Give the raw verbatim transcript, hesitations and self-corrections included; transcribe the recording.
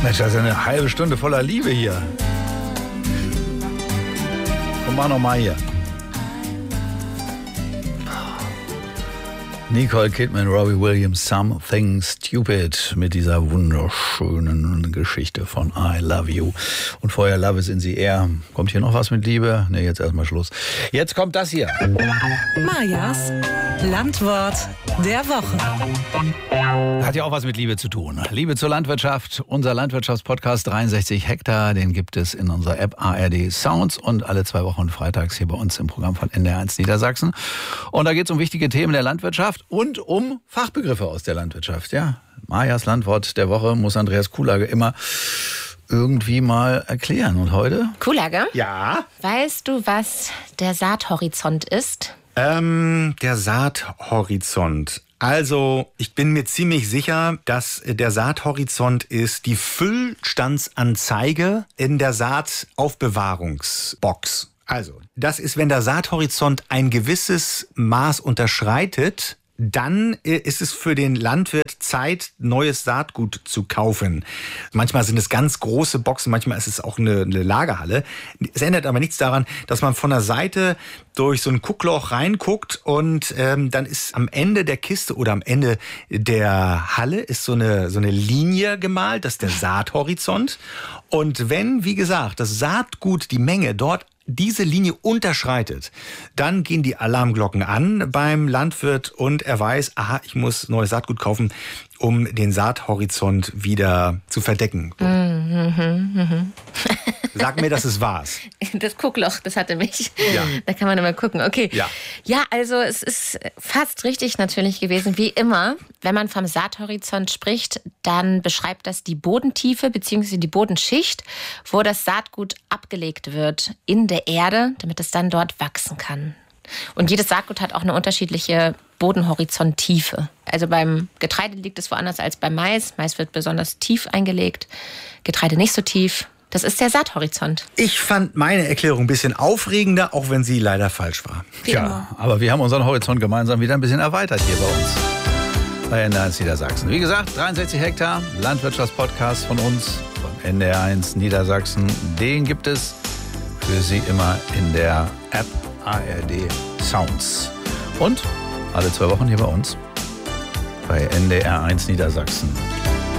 Mensch, das ist eine halbe Stunde voller Liebe hier. Komm mal noch mal hier. Nicole Kidman, Robbie Williams, Something Stupid mit dieser wunderschönen Geschichte von I Love You. Und vorher Love is in the Air. Kommt hier noch was mit Liebe? Ne, jetzt erstmal Schluss. Jetzt kommt das hier. Majas Landwort der Woche. Hat ja auch was mit Liebe zu tun. Liebe zur Landwirtschaft. Unser Landwirtschaftspodcast dreiundsechzig Hektar, den gibt es in unserer App A R D Sounds und alle zwei Wochen freitags hier bei uns im Programm von N D R eins Niedersachsen. Und da geht es um wichtige Themen der Landwirtschaft und um Fachbegriffe aus der Landwirtschaft. Ja, Majas Landwort der Woche muss Andreas Kuhlage immer irgendwie mal erklären. Und heute? Kuhlage? Ja? Weißt du, was der Saathorizont ist? Ähm, der Saathorizont. Also, ich bin mir ziemlich sicher, dass der Saathorizont ist die Füllstandsanzeige in der Saataufbewahrungsbox. Also, das ist, wenn der Saathorizont ein gewisses Maß unterschreitet, dann ist es für den Landwirt Zeit, neues Saatgut zu kaufen. Manchmal sind es ganz große Boxen, manchmal ist es auch eine, eine Lagerhalle. Es ändert aber nichts daran, dass man von der Seite durch so ein Guckloch reinguckt und ähm, dann ist am Ende der Kiste oder am Ende der Halle ist so eine, so eine Linie gemalt, das ist der Saathorizont. Und wenn, wie gesagt, das Saatgut, die Menge dort diese Linie unterschreitet, dann gehen die Alarmglocken an beim Landwirt und er weiß, aha, ich muss neues Saatgut kaufen, um den Saathorizont wieder zu verdecken. Mhm, mhm. Sag mir, dass es war's. Das Guckloch, das hatte mich. Ja. Da kann man immer gucken. Okay. Ja. Ja, also es ist fast richtig natürlich gewesen. Wie immer, wenn man vom Saathorizont spricht, dann beschreibt das die Bodentiefe bzw. die Bodenschicht, wo das Saatgut abgelegt wird in der Erde, damit es dann dort wachsen kann. Und jedes Saatgut hat auch eine unterschiedliche Bodenhorizontiefe. Also beim Getreide liegt es woanders als beim Mais. Mais wird besonders tief eingelegt, Getreide nicht so tief. Das ist der Saathorizont. Ich fand meine Erklärung ein bisschen aufregender, auch wenn sie leider falsch war. Ja, aber wir haben unseren Horizont gemeinsam wieder ein bisschen erweitert hier bei uns. Bei N D R eins Niedersachsen. Wie gesagt, dreiundsechzig Hektar, Landwirtschaftspodcast von uns, von N D R eins Niedersachsen. Den gibt es für Sie immer in der App A R D Sounds. Und alle zwei Wochen hier bei uns bei N D R eins Niedersachsen.